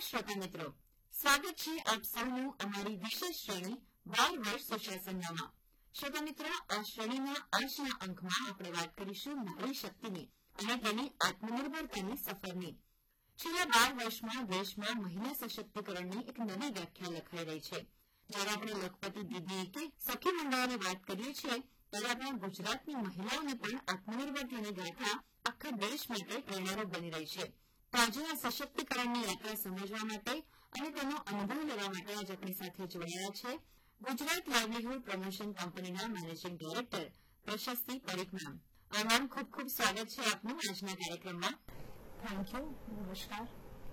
શ્રોતા મિત્રો, સ્વાગત છે આપ સૌનું અમારી વિશેષ શ્રેણી 12 વર્ષ સુશાસનમાં। શ્રોતા મિત્રો, આ શ્રેણીના આજના અંકમાં આપણે વાત કરીશું નારી શક્તિની અને તેની આત્મનિર્ભરતાની સફરની। છેલ્લા 12 વર્ષમાં દેશમાં મહિલા સશક્તિકરણની એક નવી વ્યાખ્યા લખાઈ રહી છે। જ્યારે આપણે લખપતિ દીદી કે સખી મંડળોની વાત કરીએ છીએ ત્યારે આપણા ગુજરાતની મહિલાઓને પણ આત્મનિર્ભરતાની ગાથા આખા દેશ માટે પ્રેરણારૂપ બની રહી છે। તો આજે આ સશક્તિકરણની યાત્રા સમજવા માટે અને તેનો અનુભવ લેવા માટે આજ આપણી સાથે જોડાયા છે ગુજરાત લાઇવલીહુડ પ્રમોશન કંપનીના managing director Prashasti Parikh ma'am. Ma'am, ખૂબ ખૂબ સ્વાગત છે આપનું આજના કાર્યક્રમમાં। થેન્ક યુ, નમસ્કાર।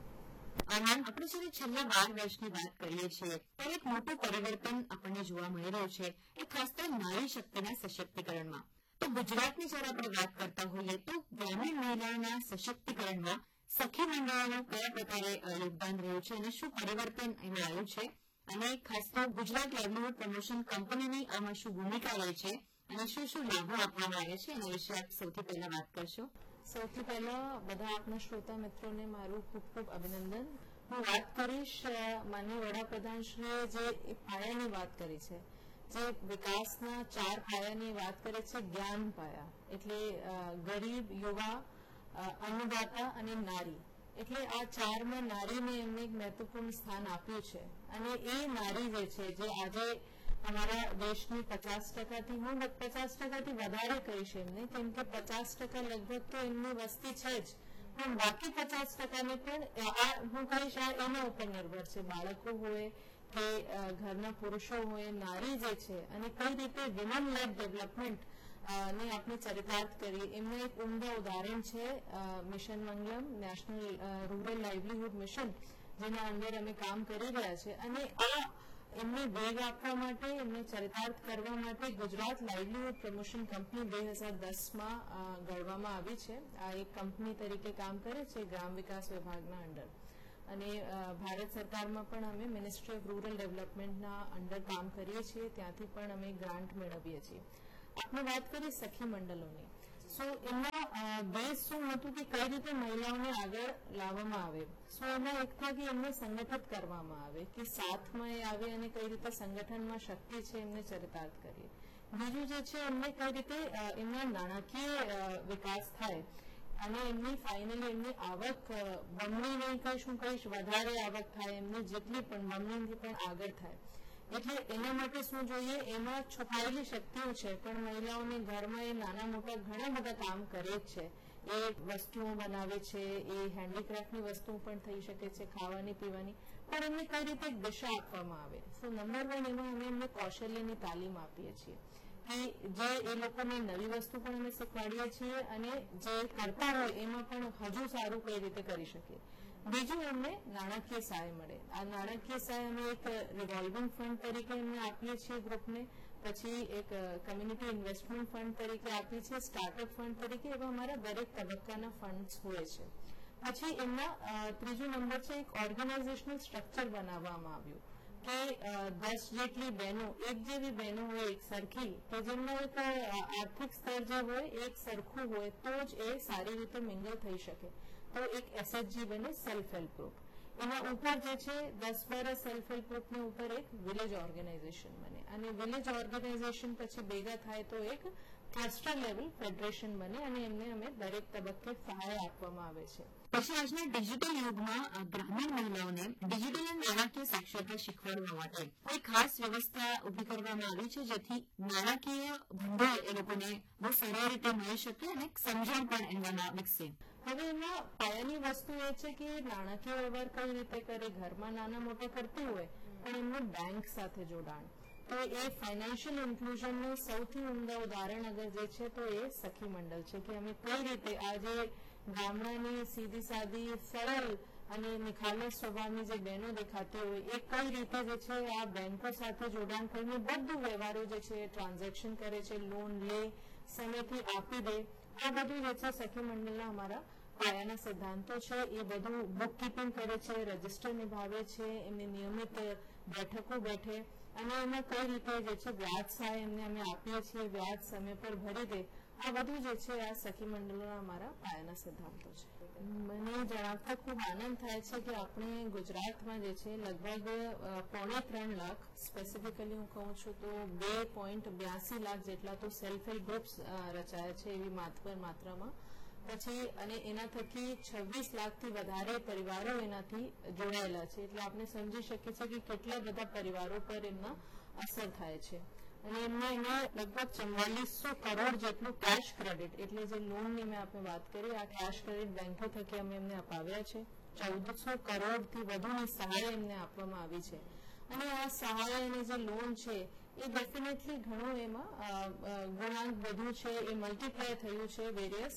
મેમ, આપણે જ્યારે છેલ્લા 12 વર્ષની વાત કરીએ છીએ ત્યારે એક મોટું પરિવર્તન આપણને જોવા મળી રહ્યું છે એ ખાસ કરીને નારી શક્તિના સશક્તિકરણમાં। તો ગુજરાતની જ્યારે આપણે વાત કરતા હોઈએ તો ગ્રામીણ મહિલાઓના સશક્તિકરણમાં સખી મંડળોનું કયા પ્રકારે યોગદાન રહ્યું છે અને શું પરિવર્તન એમાં આવ્યું છે અને ખાસ તો ગુજરાત લાઇવલીહુડ પ્રમોશન કંપનીની આમાં શું ભૂમિકા રહી છે અને શું શું લાભો આપવામાં આવે છે એના વિશે આપ સૌથી પહેલા વાત કરશો। સૌથી પહેલા બધા આપના શ્રોતા મિત્રોને મારું ખૂબ ખૂબ અભિનંદન। હું વાત કરીશ માનનીય વડાપ્રધાનશ્રીએ જે પાયાની વાત કરી છે, જે વિકાસના 4 પાયાની વાત કરે છે, જ્ઞાન પાયા એટલે ગરીબ, યુવા, અન્નદાતા અને નારી, એટલે આ 4માં નારીને એમને એક મહત્વપૂર્ણ સ્થાન આપ્યું છે। અને એ નારી જે છે જે આજે અમારા દેશની 50%થી હું 50%થી વધારે કહીશ એમને, કેમ કે 50% લગભગ તો એમની વસ્તી છે જ, પણ બાકી 50%ને પણ હું કહીશ આ એના ઉપર નિર્ભર છે, બાળકો હોય કે ઘરના પુરુષો હોય, નારી જે છે અને કઈ રીતે વિમન લેડ ડેવલપમેન્ટ ને આપણે ચરિતાર્થ કરી એમનું એક ઉમદા ઉદાહરણ છે mission Mangalam, national rural livelihood mission, જેના અંદર અમે કામ કરી રહ્યા છે। અને આ એમને વેગ આપવા માટે, એમને ચરિતાર્થ કરવા માટે ગુજરાત લાઇવલીહુડ પ્રમોશન કંપની 2010માં ઘડવામાં આવી છે। આ એક કંપની તરીકે કામ કરે છે ગ્રામ વિકાસ વિભાગના અંડર, અને ભારત સરકારમાં પણ અમે મિનિસ્ટ્રી ઓફ રૂરલ ડેવલપમેન્ટના અંડર કામ કરીએ છીએ, ત્યાંથી પણ અમે ગ્રાન્ટ મેળવીએ છીએ। આપણે વાત કરીએ સખી મંડળોની, સો એમાં બેઝ શું હતું કે કઈ રીતે મહિલાઓને આગળ લાવવામાં આવે, સો એમાં એક था કે એમને સંગઠિત કરવામાં આવે, કે સાથમાં એ આવે અને કઈ રીતે સંગઠનમાં શક્તિ છે એમને ચરિતાર્થ કરીએ। બીજું જે છે એમને કઈ રીતે એમના નાણાકીય વિકાસ થાય અને એમની ફાઇનલી એમની આવક બમણી નહીં કહીશ વધારે આવક થાય, એમની જેટલી પણ બમણીથી પણ આગળ થાય। એટલે એના માટે શું જોઈએ, એમાં છુપાયેલી શક્તિઓ છે, પણ મહિલાઓને ઘરમાં એ નાના મોટા ઘણા બધા કામ કરે જ છે। એ વસ્તુઓ બનાવે છે, એ હેન્ડીક્રાફ્ટની વસ્તુઓ પણ થઈ શકે છે, ખાવાની પીવાની, પણ એમને કઈ રીતે એક દિશા આપવામાં આવે। સો નંબર 1 એમાં અમે એમને કૌશલ્યની તાલીમ આપીએ છીએ કે જે એ લોકોને નવી વસ્તુ પણ અમે શીખવાડીએ છીએ અને જે કરતા હોય એમાં પણ હજુ સારું કઈ રીતે કરી શકીએ। બીજું એમને નાણાકીય સહાય મળે। આ નાણાકીય સહાય અમે એક રિવોલ્વિંગ ફંડ તરીકે એમને આપીએ છીએ ગ્રુપને, પછી એક કમ્યુનિટી ઇન્વેસ્ટમેન્ટ ફંડ તરીકે આપીએ છીએ, સ્ટાર્ટઅપ ફંડ તરીકે, એવા અમારા દરેક તબક્કાના ફંડ્સ હોય છે। પછી એમના ત્રીજું નંબર છે એક ઓર્ગેનાઇઝેશનલ સ્ટ્રક્ચર બનાવવામાં આવ્યું કે 10 જેટલી બહેનો, એક જેવી બહેનો હોય એક સરખી, તો જેમનો એક આર્થિક સ્તર જે હોય એક સરખું હોય તો જ એ સારી રીતે મિંગલ થઈ શકે। તો એક એસએચજી બને, સેલ્ફ હેલ્પ ગ્રુપ, એના ઉપર જે છે 10-12 સેલ્ફ હેલ્પ ગ્રુપની ઉપર એક વિલેજ ઓર્ગેનાઇઝેશન બને, અને વિલેજ ઓર્ગેનાઇઝેશન પછી ભેગા થાય તો એક ક્લસ્ટર લેવલ ફેડરેશન બને, અને એમને અમે દરેક તબક્કે સહાય આપવામાં આવે છે। પછી આજના ડિજિટલ યુગમાં ગ્રામીણ મહિલાઓને ડિજિટલ અને નાણાકીય સાક્ષરતા શીખવાડવા માટે કોઈ ખાસ વ્યવસ્થા ઉભી કરવામાં આવી છે, જેથી નાણાકીય ભંડોળ એ લોકોને બહુ સરળ રીતે મળી શકે અને સમજણ પણ એમાં વિકસે। હવે એમાં પાયાની વસ્તુ એ છે કે નાણાકીય વ્યવહાર કઈ રીતે કરે, ઘરમાં નાના મોટા કરતી હોય પણ એમનું બેંક સાથે જોડાણ, તો એ ફાઇનાન્શિયલ ઇન્ક્લુઝનનું સૌથી ઉમદા ઉદાહરણ અગર જે છે તો એ સખી મંડળ છે કે અમે કઈ રીતે આજે ગામડાની સીધી સાદી સરળ અને નિખાલસ સ્વભાવની જે બહેનો દેખાતી હોય એ કઈ રીતે જે છે આ બેંકો સાથે જોડાણ કરીને બધું વ્યવહારો જે છે ટ્રાન્ઝેક્શન કરે છે, લોન લે, સમયથી આપી દે, આ બધું જે છે સખી મંડળના અમારા પાયાના સિદ્ધાંતો છે। એ બધું બુકકીપિંગ કરે છે, રજિસ્ટર નિભાવે છે, એમની નિયમિત બેઠકો બેઠે, અને એમાં કઈ રીતે જે છે વ્યાજ સહાય એમને અમે આપીએ છીએ, વ્યાજ સમય પર ભરી દે, આ બધું જે છે આ સખી મંડળોના અમારા પાયાના સિદ્ધાંતો છે। મને જણાવતા ખૂબ આનંદ થાય છે કે આપણે ગુજરાતમાં જે છે લગભગ 3.5 લાખ, સ્પેસિફિકલી હું કહું છું તો 2.82 લાખ જેટલા તો સેલ્ફ હેલ્પ ગ્રુપ્સ રચાયા છે એવી માત્રામાં. પછી અને એના થકી 26 લાખથી વધારે પરિવારો એનાથી જોડાયેલા છે. એટલે આપણે સમજી શકીએ છીએ કે કેટલા બધા પરિવારો પર એમના અસર થાય છે. અને એમાં લગભગ 4400 કરોડ જેટલું કેશ ક્રેડિટ, એટલે જે લોનની મેં આપણે વાત કરી, આ કેશ ક્રેડિટ બેંકો થકી અમે એમને અપાવ્યા છે. 1400 કરોડથી વધુની સહાય એમને આપવામાં આવી છે. અને આ સહાય અને જે લોન છે એ ડેફિનેટલી ઘણું એમાં ગુણાંક વધ્યું છે, એ મલ્ટીપ્લાય થયું છે વેરિયસ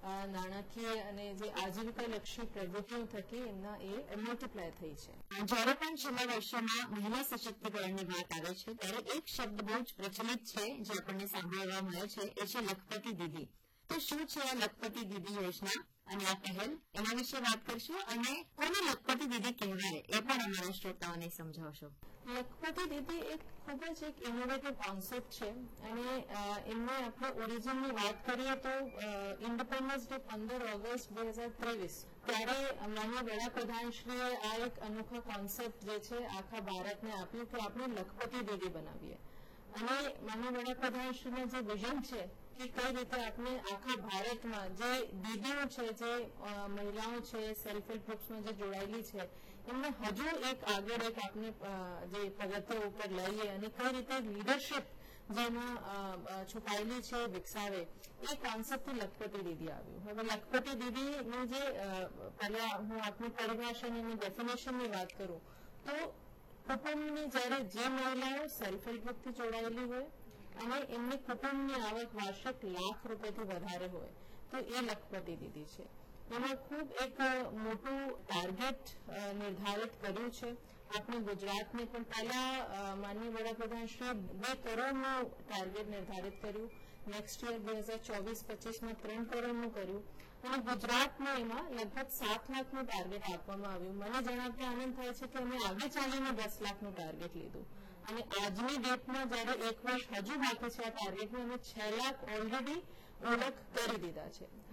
નાણાકીય અને જે આજીવિકાલક્ષી પ્રવૃત્તિઓ થકી એમના એ મલ્ટીપ્લાય થઈ છે. જ્યારે પણ છેલ્લા વર્ષોમાં મહિલા સશક્તિકરણની વાત આવે છે ત્યારે એક શબ્દ બહુ જ પ્રચલિત છે જે આપણને સાંભળવા મળે છે, એ છે લખપતિ દીદી. તો શું છે આ લખપતિ દીદી યોજના અને આ પહેલ, એના વિશે વાત કરશો અને કોને લખપતિ દીદી કહેવાય એ પણ અમારા શ્રોતાઓને સમજાવશો. લખપતિ દીદી એક ખૂબ જ એક ઇનોવેટિવ કોન્સેપ્ટ છે અને એમને આપણે ઓરિજિનની વાત કરીએ તો ઇન્ડિપેન્ડન્સ ડે 15 ઓગસ્ટ 2023 ત્યારે માનનીય વડાપ્રધાનશ્રીએ આ એક અનોખો કોન્સેપ્ટ જે છે આખા ભારતને આપ્યું કે આપણે લખપતિ દીદી બનાવીએ. અને માનનીય વડાપ્રધાનશ્રીનું જે વિઝન છે કે કઈ રીતે આપણે આખા ભારતમાં જે દીદીઓ છે, જે મહિલાઓ છે સેલ્ફ હેલ્પ ગ્રુપ્સમાં જે જોડાયેલી છે એમને હજુ એક આગળ એક આપણે જે પ્રગતિઓ ઉપર લઈએ અને કઈ રીતે લીડરશિપ જેમાં છુપાયેલી છે વિકસાવે, એ કોન્સેપ્ટથી લખપતિ દીદી આવ્યું. હવે લખપતિ દીદીનું જે પહેલા હું આપની પરિભાષાની ડેફિનેશનની વાત કરું તો કુટુંબની જ્યારે જે મહિલાઓ સેલ્ફ હેલ્પ ગ્રુપથી જોડાયેલી હોય અને એમની કુટુંબની આવક વાર્ષિક ₹1,00,000થી વધારે હોય તો એ લખપતિ દીદી છે. એમાં ખૂબ એક મોટું ટાર્ગેટ નિર્ધારિત કર્યું છે. આપણે ગુજરાતને પણ પહેલા માનનીય વડાપ્રધાનશ્રીએ 2 કરોડનું ટાર્ગેટ નિર્ધારિત કર્યું. નેક્સ્ટ યર 2024-25માં 3 કરોડનું કર્યું અને ગુજરાતમાં એમાં લગભગ 7 લાખનું ટાર્ગેટ આપવામાં આવ્યું. મને જણાવતા આનંદ થાય છે કે અમે આગળ ચાલીને 10 લાખનું ટાર્ગેટ લીધું અને આજની ડેટમાં જ્યારે 1 વર્ષ હજુ બાકી છે આ ટાર્ગેટને અમે 6 લાખ ઓલરેડી ઓળખ કરી દીધા છે.